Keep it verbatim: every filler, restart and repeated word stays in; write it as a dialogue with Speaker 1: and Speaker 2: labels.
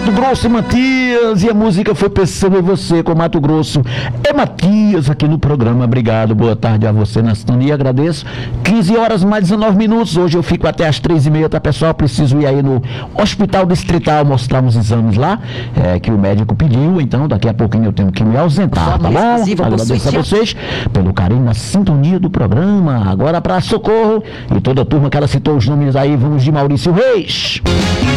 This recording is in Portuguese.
Speaker 1: Mato Grosso e Matias, e a música foi Pensando em Você com Mato Grosso. É Matias aqui no programa. Obrigado, boa tarde a você na sintonia, agradeço. quinze horas mais dezenove minutos, hoje eu fico até as três e meia, tá pessoal? Preciso ir aí no Hospital Distrital mostrar uns exames lá, é, que o médico pediu, então daqui a pouquinho eu tenho que me ausentar, tá bom? Agradeço a vocês pelo carinho na sintonia do programa. Agora para Socorro e toda a turma que ela citou os nomes aí, vamos de Maurício Reis.